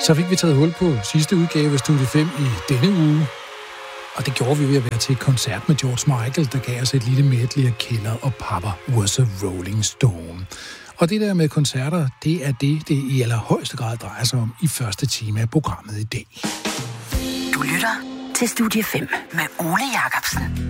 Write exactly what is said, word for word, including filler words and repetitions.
Så fik vi taget hul på sidste udgave af Studie fem i denne uge. Og det gjorde vi ved at være til et koncert med George Michael, der gav os et lille medley af Killer og Papa Was a Rolling Stone. Og det der med koncerter, det er det, det i allerhøjeste grad drejer sig om i første time af programmet i dag. Du lytter til Studie fem med Ole Jacobsen.